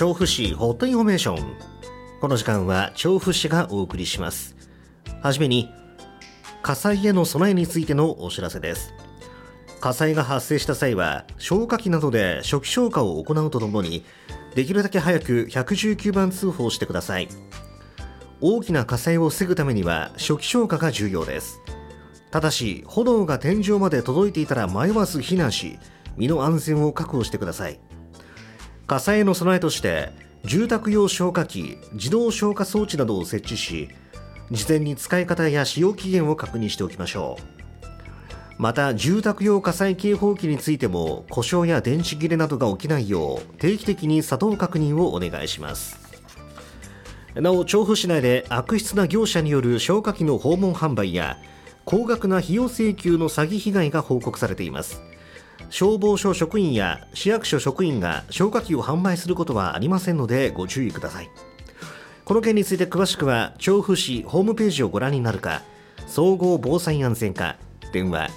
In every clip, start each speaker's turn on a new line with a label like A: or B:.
A: 調布市ホットインフォメーション。この時間は調布市がお送りします。はじめに火災への備えについてのお知らせです。火災が発生した際は消火器などで初期消火を行うとともに、できるだけ早く119番通報してください。大きな火災を防ぐためには初期消火が重要です。ただし炎が天井まで届いていたら迷わず避難し、身の安全を確保してください。火災への備えとして住宅用消火器、自動消火装置などを設置し、事前に使い方や使用期限を確認しておきましょう。また住宅用火災警報器についても故障や電池切れなどが起きないよう定期的に作動確認をお願いします。なお、調布市内で悪質な業者による消火器の訪問販売や高額な費用請求の詐欺被害が報告されています。消防署職員や市役所職員が消火器を販売することはありませんのでご注意ください。この件について詳しくは調布市ホームページをご覧になるか、総合防災安全課電話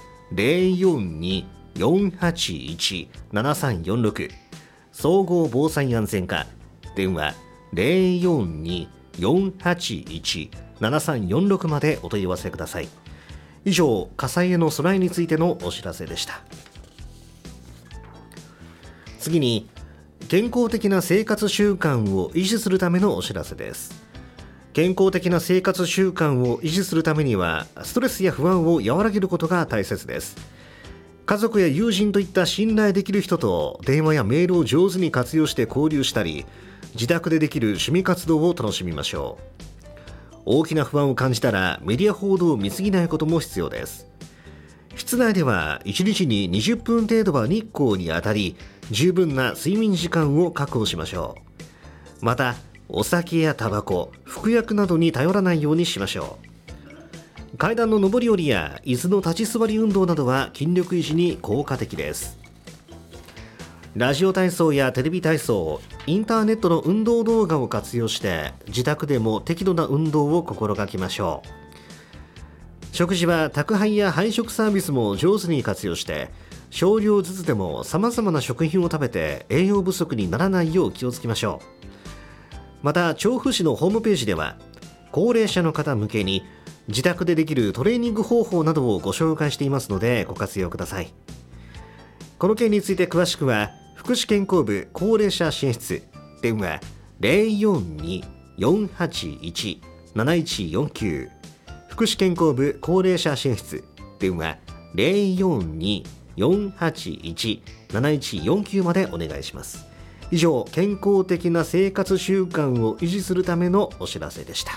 A: 042-481-7346 総合防災安全課電話 042-481-7346 までお問い合わせください。以上、火災への備えについてのお知らせでした。次に健康的な生活習慣を維持するためのお知らせです。健康的な生活習慣を維持するためにはストレスや不安を和らげることが大切です。家族や友人といった信頼できる人と電話やメールを上手に活用して交流したり、自宅でできる趣味活動を楽しみましょう。大きな不安を感じたらメディア報道を見過ぎないことも必要です。室内では1日に20分程度は日光に当たり、十分な睡眠時間を確保しましょう。またお酒やタバコ、服薬などに頼らないようにしましょう。階段の上り下りや椅子の立ち座り運動などは筋力維持に効果的です。ラジオ体操やテレビ体操、インターネットの運動動画を活用して自宅でも適度な運動を心がけましょう。食事は宅配や配食サービスも上手に活用して、少量ずつでも様々な食品を食べて栄養不足にならないよう気をつけましょう。また調布市のホームページでは高齢者の方向けに自宅でできるトレーニング方法などをご紹介していますのでご活用ください。この件について詳しくは福祉健康部高齢者支援室電話 042-481-7149 福祉健康部高齢者支援室電話 042-481-7149 までお願いします。以上、健康的な生活習慣を維持するためのお知らせでした。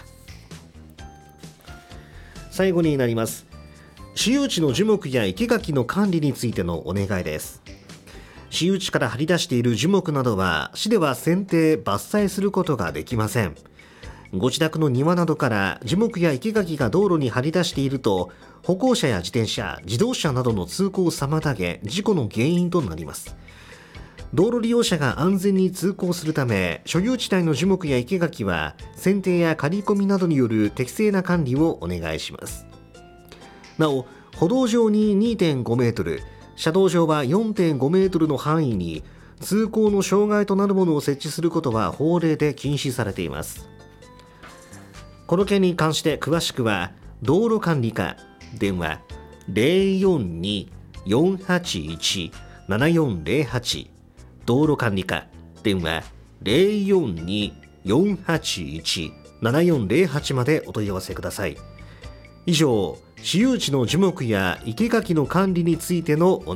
A: 最後になります。私有地の樹木や生垣の管理についてのお願いです。私有地から張り出している樹木などは市では剪定・伐採することができません。ご自宅の庭などから樹木や生垣が道路に張り出していると、歩行者や自転車、自動車などの通行を妨げ事故の原因となります。道路利用者が安全に通行するため、所有地帯の樹木や生垣は剪定や刈り込みなどによる適正な管理をお願いします。なお、歩道上に 2.5 メートル、車道上は 4.5 メートルの範囲に通行の障害となるものを設置することは法令で禁止されています。この件に関して詳しくは道路管理課電話 042-481-7408 道路管理課電話 042-481-7408 までお問い合わせください。以上、私有地の樹木や生垣の管理についてのお